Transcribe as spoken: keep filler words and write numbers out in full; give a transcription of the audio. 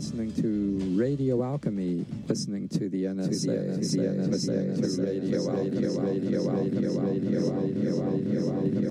listening to Radio Alchemy, listening to the N S A, listening to Radio Alchemy, Radio Alchemy, Radio Alchemy, Radio Alchemy, Radio Alchemy.